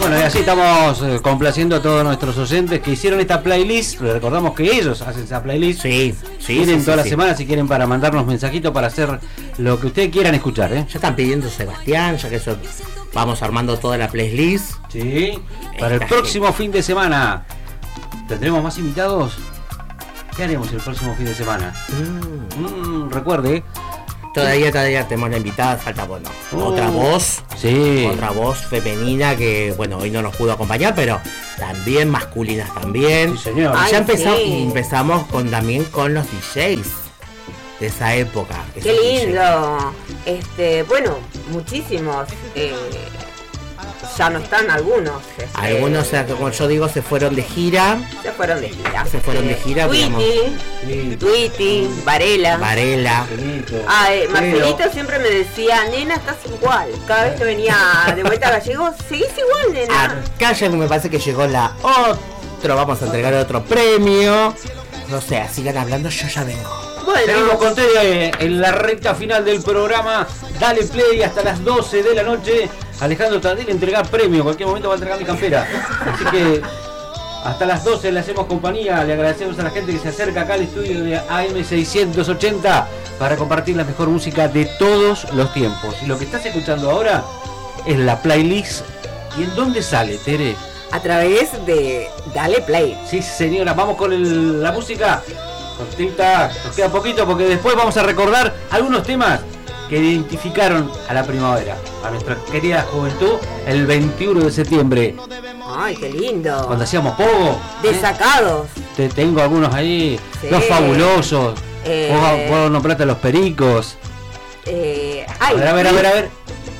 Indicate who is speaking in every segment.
Speaker 1: Bueno, y así estamos complaciendo a todos nuestros oyentes que hicieron esta playlist. Les recordamos que ellos hacen esa playlist.
Speaker 2: Sí,
Speaker 1: tienen toda la semana si quieren para mandarnos mensajitos para hacer lo que ustedes quieran escuchar, ¿eh?
Speaker 2: Ya están pidiendo Sebastián, ya que eso vamos armando toda la playlist.
Speaker 1: Sí, para el próximo fin de semana. ¿Tendremos más invitados? ¿Qué haremos el próximo fin de semana? Recuerde.
Speaker 2: Todavía tenemos la invitada, falta otra voz.
Speaker 1: Sí.
Speaker 2: Otra voz femenina que, bueno, hoy no nos pudo acompañar, pero también masculinas también.
Speaker 1: Sí, señor.
Speaker 2: Ya empezamos también con los DJs de esa época.
Speaker 3: Qué lindo. Bueno, muchísimos. Ya no están algunos.
Speaker 2: Algunos, como yo digo, se fueron de gira.
Speaker 3: Tweety, Varela. Marcelito siempre me decía, nena, estás igual. Cada vez que venía de vuelta a Gallego, seguís igual, nena.
Speaker 2: Acá ya me parece que llegó vamos a entregar otro premio. No sé, sigan hablando, yo ya vengo.
Speaker 1: Bueno, seguimos con Tere en la recta final del programa. Dale play hasta las 12 de la noche. Alejandro Tadil entregar premio. En cualquier momento va a entregar mi campera. Así que hasta las 12 le hacemos compañía. Le agradecemos a la gente que se acerca acá al estudio de AM680 para compartir la mejor música de todos los tiempos. Y lo que estás escuchando ahora es la playlist. ¿Y en dónde sale, Tere?
Speaker 3: A través de Dale Play.
Speaker 1: Sí, señora. Vamos con la música. Nos queda poquito porque después vamos a recordar algunos temas que identificaron a la primavera, a nuestra querida juventud, el 21 de septiembre.
Speaker 3: Ay, qué lindo.
Speaker 1: Cuando hacíamos pogo.
Speaker 3: Desacados.
Speaker 1: Te tengo algunos ahí. Sí. Los Fabulosos. Vos nombraste a los Pericos. A ver.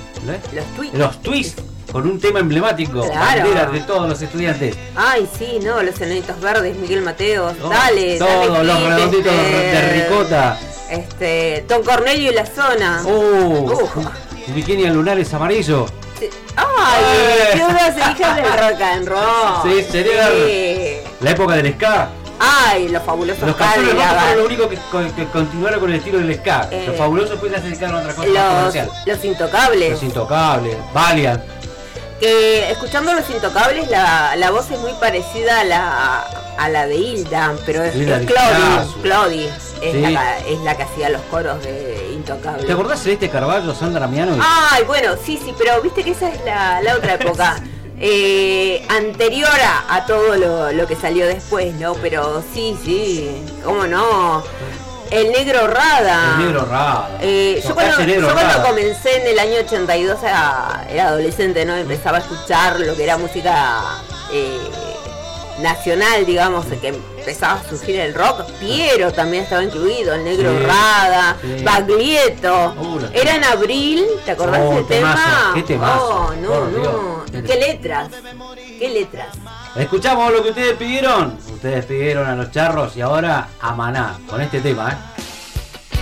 Speaker 1: Los Twists. Con un tema emblemático,
Speaker 3: claro.
Speaker 1: Banderas de todos los estudiantes.
Speaker 3: Ay, sí, no, los enanitos verdes, Miguel Mateos,
Speaker 1: todos los redonditos de ricota.
Speaker 3: Don Cornelio y la zona.
Speaker 1: Bikini lunares amarillo.
Speaker 3: Sí. Ay, unas hijas del rock and roll.
Speaker 1: Sí, señor. Sí. La época del ska.
Speaker 3: Ay, los Fabulosos.
Speaker 1: Los Castores fueron lo único que continuaron con el estilo del ska. Los Fabulosos pues ya se dedicaron a otra cosa más comercial.
Speaker 3: Los Intocables.
Speaker 1: Valiant.
Speaker 3: Que escuchando Los Intocables la voz es muy parecida a la de Hilda, pero es Claudie es la que hacía los coros de Intocables.
Speaker 1: ¿Te acordás de este Carballo, Sandra Miano?
Speaker 3: Ay, bueno, sí, pero viste que esa es la otra época. Anterior a todo lo que salió después, ¿no? Pero sí, cómo no. El Negro Rada. Yo cuando comencé en el año 82 era adolescente, ¿no? Empezaba a escuchar lo que era música nacional, digamos, que empezaba a surgir el rock. Piero también estaba incluido, el Negro Rada, Baglietto. Era en abril, ¿te acordás del tema?
Speaker 1: ¿Qué temazo?
Speaker 3: No. ¿Qué letras?
Speaker 1: Escuchamos lo que ustedes pidieron. Ustedes pidieron a Los Charros y ahora a Maná con este tema,